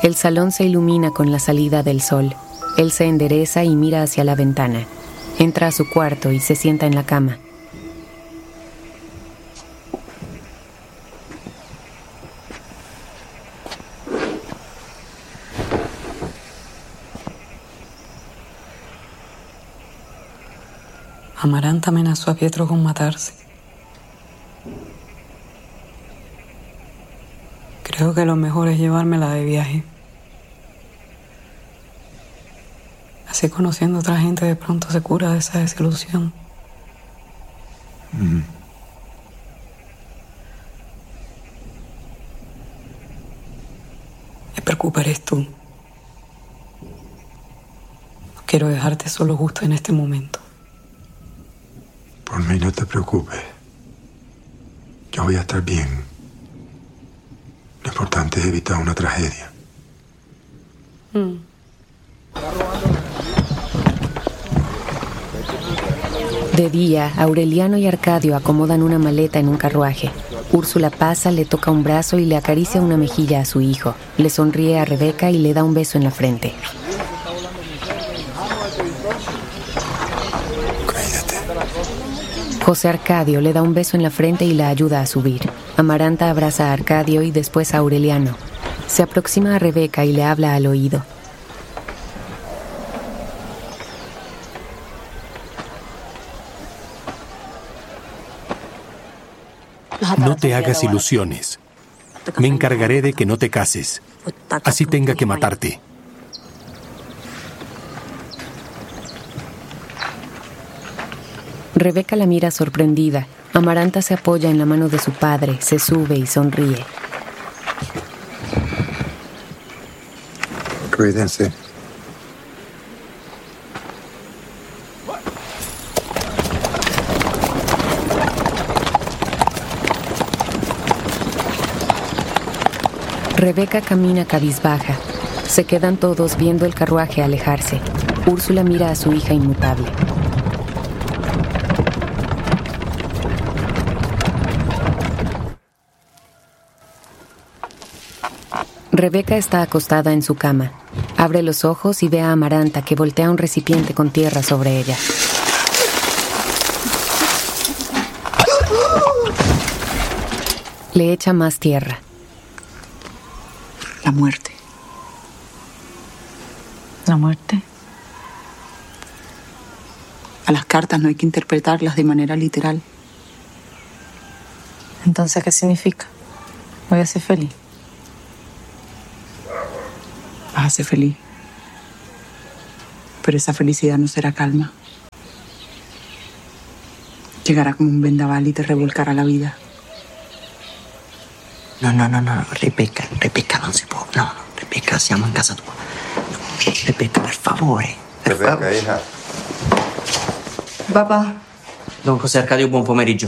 El salón se ilumina con la salida del sol. Él se endereza y mira hacia la ventana. Entra a su cuarto y se sienta en la cama. Amaranta amenazó a Pietro con matarse. Creo que lo mejor es llevármela de viaje. Así, conociendo a otra gente, de pronto se cura de esa desilusión. Me preocupa eres tú. No quiero dejarte solo justo en este momento. Por mí no te preocupes. Yo voy a estar bien. Lo importante es evitar una tragedia. De día, Aureliano y Arcadio acomodan una maleta en un carruaje. Úrsula pasa, le toca un brazo y le acaricia una mejilla a su hijo. Le sonríe a Rebeca y le da un beso en la frente. José Arcadio le da un beso en la frente y la ayuda a subir. Amaranta abraza a Arcadio y después a Aureliano. Se aproxima a Rebeca y le habla al oído. No te hagas ilusiones. Me encargaré de que no te cases. Así tenga que matarte. Rebeca la mira sorprendida. Amaranta se apoya en la mano de su padre, se sube y sonríe. Cuídense. Rebeca camina cabizbaja. Se quedan todos viendo el carruaje alejarse. Úrsula mira a su hija inmutable. Rebeca está acostada en su cama. Abre los ojos y ve a Amaranta, que voltea un recipiente con tierra sobre ella. Le echa más tierra. La muerte. ¿La muerte? A las cartas no hay que interpretarlas de manera literal. Entonces, ¿qué significa? Voy a ser feliz. Vas a ser feliz. Pero esa felicidad no será calma. Llegará como un vendaval y te revolcará la vida. No, Rebeca, non si può. No, Rebeca, siamo in casa tua. Rebeca, per favore. Rebeca, hija. Papà. Don José Arcadio, buon pomeriggio.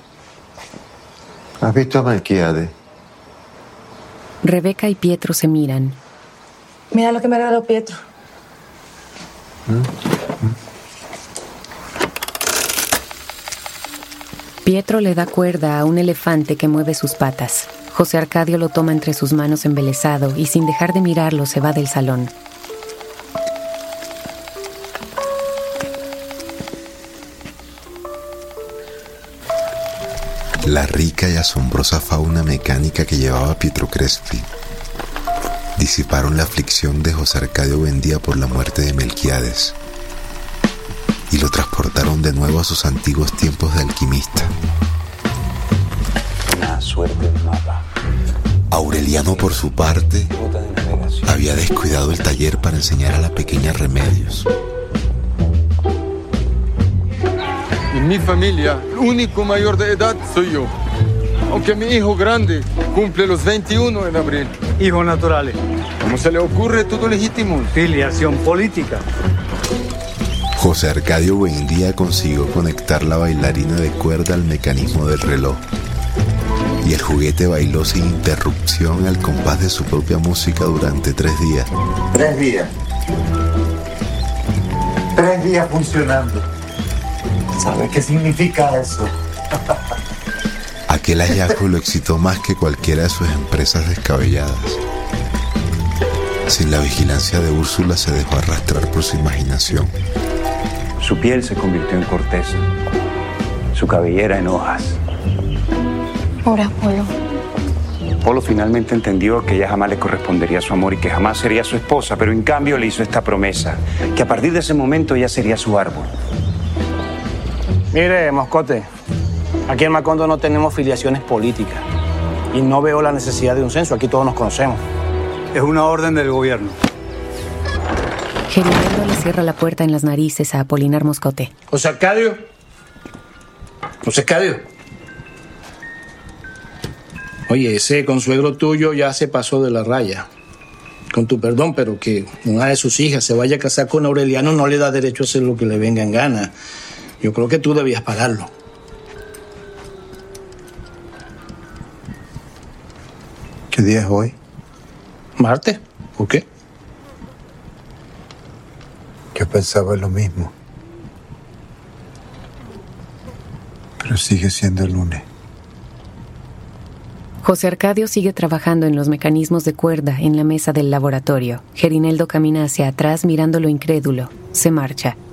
¿Has visto a Melquiades? Rebeca y Pietro se miran. Mira lo que me regaló Pietro. Pietro le da cuerda a un elefante que mueve sus patas. José Arcadio lo toma entre sus manos embelesado y sin dejar de mirarlo se va del salón. La rica y asombrosa fauna mecánica que llevaba Pietro Crespi disiparon la aflicción de José Arcadio Buendía por la muerte de Melquiades y lo transportaron de nuevo a sus antiguos tiempos de alquimista. Una suerte de mapa. Aureliano, por su parte, había descuidado el taller para enseñar a la pequeña remedios. En mi familia, el único mayor de edad soy yo. Aunque mi hijo grande cumple los 21 en abril. Hijos naturales. ¿Cómo se le ocurre todo legítimo? Filiación política. José Arcadio Buendía consiguió conectar la bailarina de cuerda al mecanismo del reloj. Y el juguete bailó sin interrupción al compás de su propia música durante 3 días. 3 días. 3 días funcionando. ¿Sabes qué significa eso? Aquel hallazgo lo excitó más que cualquiera de sus empresas descabelladas. Sin la vigilancia de Úrsula, se dejó arrastrar por su imaginación. Su piel se convirtió en corteza, su cabellera en hojas. Pobre Apolo. Apolo finalmente entendió que ella jamás le correspondería su amor y que jamás sería su esposa, pero en cambio le hizo esta promesa, que a partir de ese momento ella sería su árbol. Mire, Moscote, aquí en Macondo no tenemos filiaciones políticas y no veo la necesidad de un censo, aquí todos nos conocemos. Es una orden del gobierno. Gerineldo le cierra la puerta en las narices a Apolinar Moscote. José Arcadio. José Arcadio. Oye, ese consuegro tuyo ya se pasó de la raya. Con tu perdón, pero que una de sus hijas se vaya a casar con Aureliano no le da derecho a hacer lo que le venga en gana. Yo creo que tú debías pararlo. ¿Qué día es hoy? ¿Martes? ¿Por qué? Yo pensaba lo mismo. Pero sigue siendo el lunes. José Arcadio sigue trabajando en los mecanismos de cuerda en la mesa del laboratorio. Gerineldo camina hacia atrás mirándolo incrédulo. Se marcha.